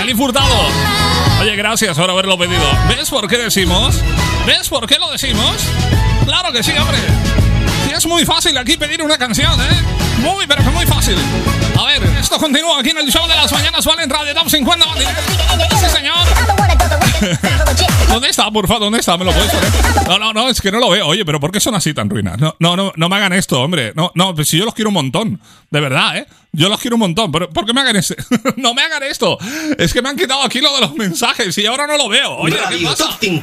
Dani Furtado. Oye, gracias por haberlo pedido. ¿Ves por qué decimos? ¿Ves por qué lo decimos? Claro que sí, hombre. Sí, es muy fácil aquí pedir una canción, ¿eh? Muy, pero que muy fácil. A ver, esto continúa aquí en el show de las mañanas, ¿vale? En Radio Top 50. Sí, señor. ¿Dónde está, por favor? ¿Dónde está? ¿Me lo puedes poner? No, es que no lo veo. Oye, pero ¿por qué son así tan ruinas? No me hagan esto, hombre. No, pues si yo los quiero un montón. De verdad, ¿eh? Yo los quiero un montón. ¿Pero por qué me hagan esto? No me hagan esto. Es que me han quitado aquí lo de los mensajes y ahora no lo veo. Oye, ¿qué pasa?